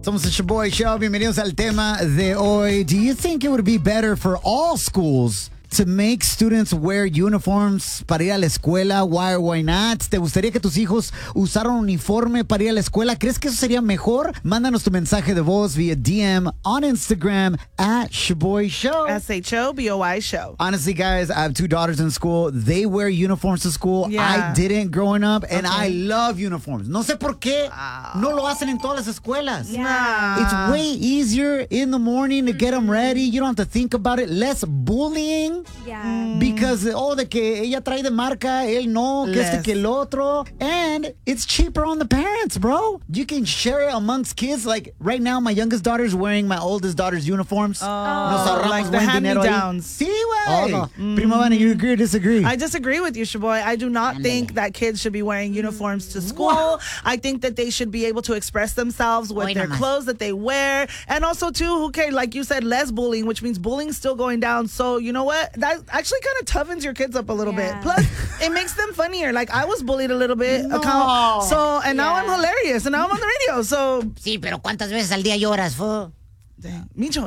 Somos el Shoboy Show. Bienvenidos al tema de hoy. Do you think it would be better for all schools to make students wear uniforms para ir a la escuela? Why or why not? ¿Te gustaría que tus hijos usaran uniforme para ir a la escuela? ¿Crees que eso sería mejor? Mándanos tu mensaje de voz via DM on Instagram at Shoboy Show. SHOBOY Show. Honestly, guys, I have 2 daughters in school. They wear uniforms to school. Yeah. I didn't growing up, and I love uniforms. No sé por qué no lo hacen en todas las escuelas. Yeah. It's way easier in the morning to get them ready. You don't have to think about it. Less bullying. Yeah. Because, de que ella trae de marca, él no, que este que el otro. And it's cheaper on the parents, bro. You can share it amongst kids. Like, right now, my youngest daughter's wearing my oldest daughter's uniforms. Nos ahorramos like the buen dinero ahí. hand-me-downs. Sí, güey. Prima Vana, you agree or disagree? I disagree with you, Shoboy. I do not think that kids should be wearing uniforms to school. I think that they should be able to express themselves with their clothes that they wear. And also, too, who cares? Like you said, less bullying, which means bullying's still going down. So, you know what? That actually kind of toughens your kids up a little bit. Plus, it makes them funnier. Like, I was bullied a little bit. No. And now I'm hilarious. And now I'm on the radio. So, Sí, pero ¿cuántas veces al día lloras, fo? Micho.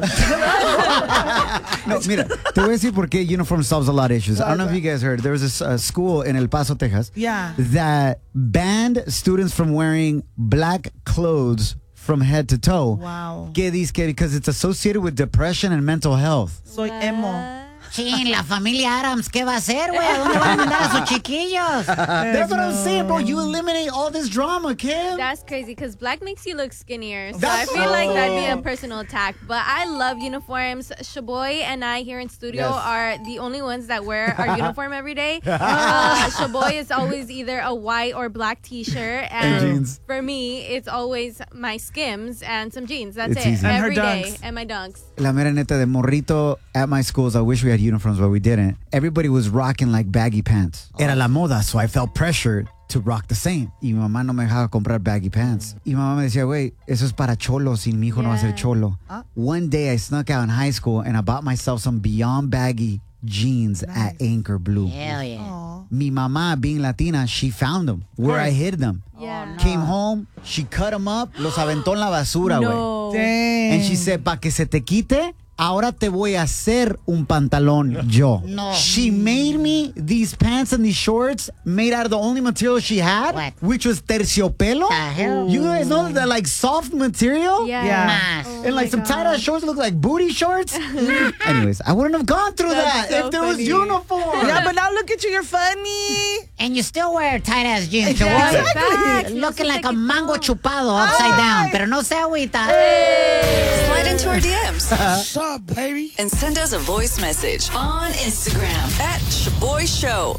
No, mira, te voy a decir por qué uniform solves a lot of issues. I don't know if you guys heard. There was this school in El Paso, Texas, that banned students from wearing black clothes from head to toe. Wow. Que dice que because it's associated with depression and mental health. Soy emo. Sí, la familia Adams, ¿qué va a hacer, güey? ¿A dónde van a mandar a sus chiquillos? That's what I'm saying, bro. You eliminate all this drama, Kim. That's crazy because black makes you look skinnier. So That's I feel like that'd be a personal attack. But I love uniforms. Shoboy and I here in studio are the only ones that wear our uniform every day. Shoboy is always either a white or black t-shirt. And jeans. For me, it's always my Skims and some jeans. That's It's it. easy. And her Every day. dunks. And my dunks. La mera neta de morrito at my schools, I wish we had uniforms, but we didn't. Everybody was rocking like baggy pants. Era la moda, so I felt pressured to rock the same. Y mi mamá no me dejaba comprar baggy pants. Y mi mamá me decía, güey, eso es para cholos y mi hijo no va a ser cholo. One day I snuck out in high school and I bought myself some Beyond baggy jeans at Anchor Blue. Hell yeah. Mi mamá, being Latina, she found them where I hid them. Yeah. Came home, she cut them up, los aventó en la basura, güey. No. Dang. And she said, pa' que se te quite, ahora te voy a hacer un pantalón yo. No. She made me these pants and these shorts made out of the only material she had, What? which was terciopelo. The hell? You guys know that like soft material? Yeah. Yeah. Oh And like my some tie-dye gosh. shorts look like booty shorts. Anyways, I wouldn't have gone through that That's so if there was funny. uniform. Yeah, but now look at you. You're funny. And you still wear tight-ass jeans, Shoboy. Exactly. Looking like a mango chupado upside down. Pero no se agüita. Slide into our DMs What's up, baby? and send us a voice message on Instagram at Shoboy Show.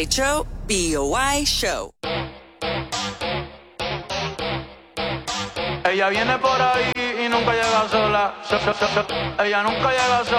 SHOBOY Show. Ella viene por ahí y nunca llega sola. Ella nunca llega sola.